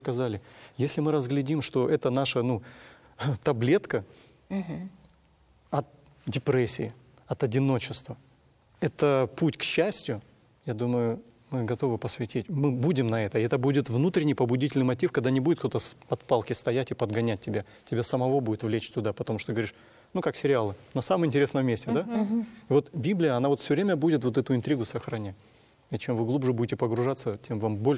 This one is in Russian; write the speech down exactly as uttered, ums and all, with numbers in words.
сказали. Если мы разглядим, что это наша ну, таблетка угу. от депрессии, от одиночества, это путь к счастью, я думаю, мы готовы посвятить. Мы будем на это. И это будет внутренний побудительный мотив, когда не будет кто-то под палки стоять и подгонять тебя. Тебя самого будет влечь туда, потому что ты говоришь, ну как сериалы, на самом интересном месте, uh-huh. да? И вот Библия, она вот все время будет вот эту интригу сохранять. И чем вы глубже будете погружаться, тем вам больше